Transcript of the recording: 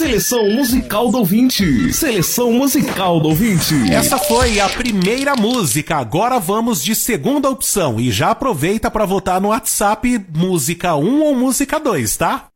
Seleção musical do ouvinte. Seleção musical do ouvinte. Essa foi a primeira música. Agora vamos de segunda opção. E já aproveita para votar no WhatsApp música 1 ou música 2, tá?